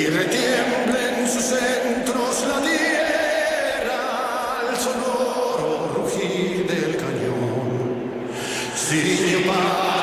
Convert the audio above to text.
retiembla en sus centros la tierra al sonoro rugir del cañón. Sirio para